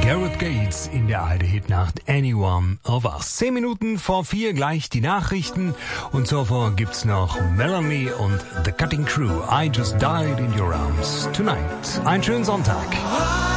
Gareth Gates in der Heide-Hit-Nacht Any One of Us. 10 Minuten vor 4 gleich die Nachrichten und zuvor gibt's noch Melanie und The Cutting Crew. I Just Died in Your Arms Tonight. Einen schönen Sonntag.